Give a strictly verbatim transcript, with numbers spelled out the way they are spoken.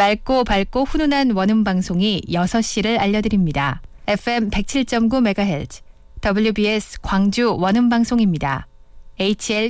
맑고 밝고 훈훈한 원음 방송이 여섯 시를 알려드립니다. 에프엠 백칠 점 구 메가헤르츠 더블유비에스 광주 원음 방송입니다. 에이치엘